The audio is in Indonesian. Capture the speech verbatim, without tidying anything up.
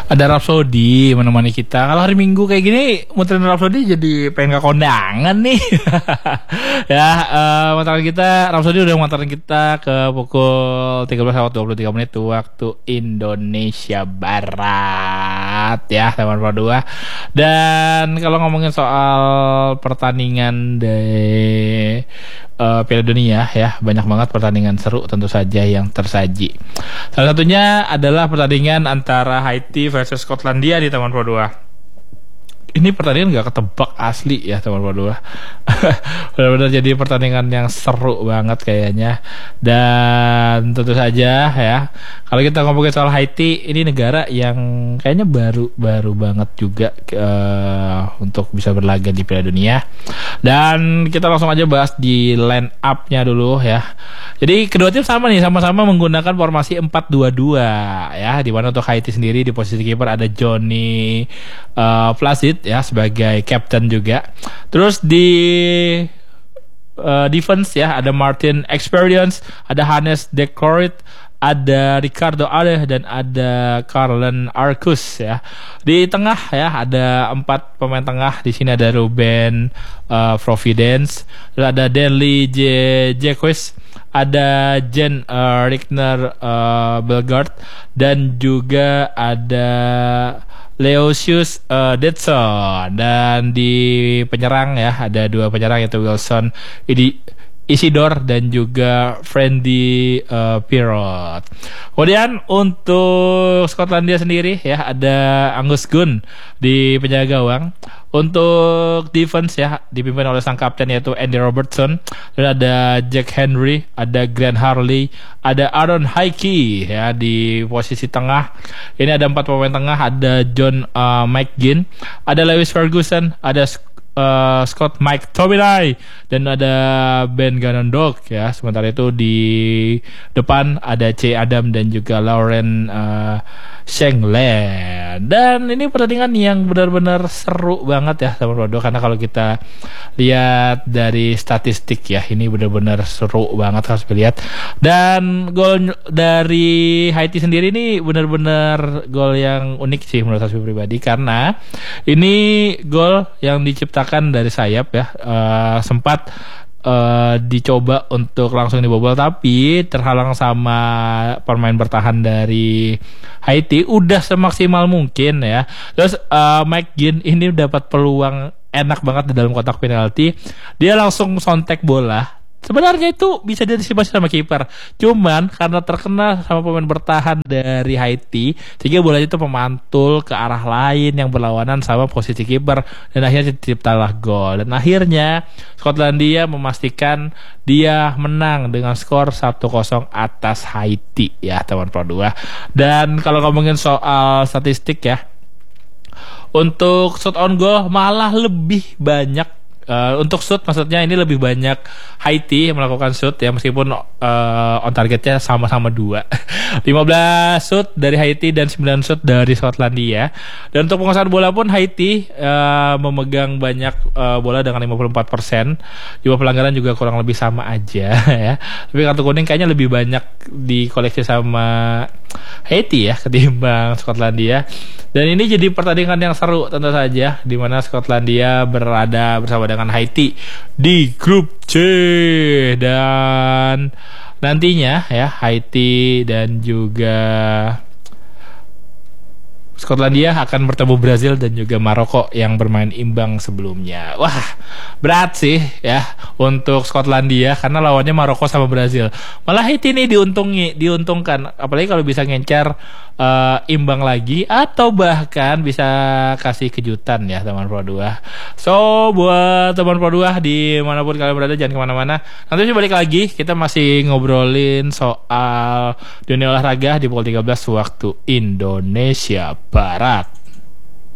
Ada Rhapsody menemani kita. Kalau hari Minggu kayak gini muterin Rhapsody jadi pengen ke kondangan nih. Ya, uh, muterin kita Rhapsody udah muterin kita ke pukul tiga belas lewat dua puluh tiga menit waktu Indonesia Barat ya, teman dua. Dan kalau ngomongin soal pertandingan dari uh, Piala Dunia ya, banyak banget pertandingan seru tentu saja yang tersaji. Salah satunya adalah pertandingan antara Haiti versus Skotlandia di teman Pro dua. Ini pertandingan gak ketebak asli ya teman Pro dua. Benar-benar jadi pertandingan yang seru banget kayaknya. Dan tentu saja ya, kalau kita ngomongin soal Haiti, ini negara yang kayaknya baru-baru banget juga uh, untuk bisa berlaga di Piala Dunia. Dan kita langsung aja bahas di line up-nya dulu ya. Jadi kedua tim sama nih, sama-sama menggunakan formasi empat dua dua ya, di mana untuk Haiti sendiri di posisi kiper ada Johnny uh, Placid ya sebagai captain juga. Terus di uh, defense ya ada Martin Experience, ada Hannes De Corrit, ada Ricardo Aleh dan ada Carlen Arcus ya. Di tengah ya ada empat pemain tengah. Di sini ada Ruben uh, Providence, terus ada Denley J. Jacques, ada Jen uh, Rigner uh, Belgard, dan juga ada Leosius uh, Detson. Dan di penyerang ya ada dua penyerang yaitu Wilson Idi Isidore dan juga Friendly uh, Pirot. Kemudian untuk Skotlandia sendiri ya ada Angus Gunn di penjaga gawang. Untuk defense ya dipimpin oleh sang kapten yaitu Andy Robertson. Dan ada Jack Henry, ada Grant Harley, ada Aaron Hickey ya di posisi tengah. Ini ada empat pemain tengah, ada John uh, McGinn, ada Lewis Ferguson, ada Uh, Scott McTominay, dan ada Ben Ganondorf ya. Sementara itu di depan ada C. Adam dan juga Lauren uh, Shenglen. Dan ini pertandingan yang benar-benar seru banget ya teman Rodo, karena kalau kita lihat dari statistik ya, ini benar-benar seru banget harus dilihat. Dan gol dari Haiti sendiri ini benar-benar gol yang unik sih menurut saya pribadi, karena ini gol yang diciptakan dari sayap ya, uh, sempat uh, dicoba untuk langsung dibobol tapi terhalang sama pemain bertahan dari Haiti udah semaksimal mungkin ya. Terus uh, McGinn ini dapat peluang enak banget di dalam kotak penalti, dia langsung sontek bola. Sebenarnya itu bisa diantisipasi sama kiper, cuman karena terkena sama pemain bertahan dari Haiti, sehingga bolanya itu memantul ke arah lain yang berlawanan sama posisi kiper, dan akhirnya diciptalah gol. Dan akhirnya Skotlandia memastikan dia menang dengan skor satu kosong atas Haiti ya teman Pro dua. Dan kalau ngomongin soal statistik ya, untuk shot on goal malah lebih banyak. Uh, untuk shoot maksudnya ini lebih banyak Haiti yang melakukan shoot ya, meskipun uh, on targetnya sama-sama dua. lima belas shoot dari Haiti dan sembilan shoot dari Skotlandia. Dan untuk penguasaan bola pun Haiti uh, memegang banyak uh, bola dengan lima puluh empat persen. Jumlah pelanggaran juga kurang lebih sama aja ya. Tapi kartu kuning kayaknya lebih banyak dikoleksi sama Haiti ya ketimbang Skotlandia. Dan ini jadi pertandingan yang seru tentu saja, di mana Skotlandia berada bersama dengan Haiti di grup C. Dan nantinya ya Haiti dan juga Skotlandia akan bertemu Brazil dan juga Maroko yang bermain imbang sebelumnya. Wah, berat sih ya untuk Skotlandia karena lawannya Maroko sama Brazil. Malah Haiti ini diuntungi, diuntungkan, apalagi kalau bisa ngencar uh, imbang lagi atau bahkan bisa kasih kejutan ya teman Pro dua. So buat teman Pro dua dimanapun kalian berada, jangan kemana-mana. Nanti balik lagi, kita masih ngobrolin soal dunia olahraga di pukul tiga belas waktu Indonesia Barat.